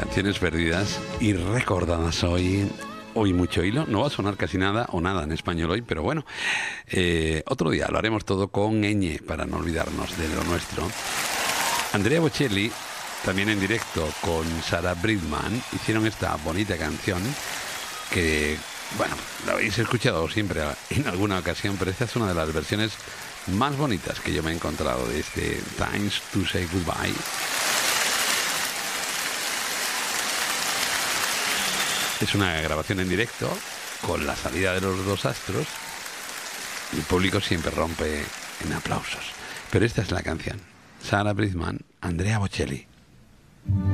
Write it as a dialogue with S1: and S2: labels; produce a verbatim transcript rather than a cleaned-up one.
S1: canciones perdidas y recordadas hoy. Hoy mucho hilo, no va a sonar casi nada o nada en español hoy, pero bueno, eh, otro día lo haremos todo con ñ para no olvidarnos de lo nuestro. Andrea Bocelli, también en directo con Sarah Brightman, hicieron esta bonita canción que, bueno, la habéis escuchado siempre en alguna ocasión, pero esta es una de las versiones más bonitas que yo me he encontrado de este Times to Say Goodbye. Es una grabación en directo con la salida de los dos astros y el público siempre rompe en aplausos. Pero esta es la canción. Sarah Brightman, Andrea Bocelli.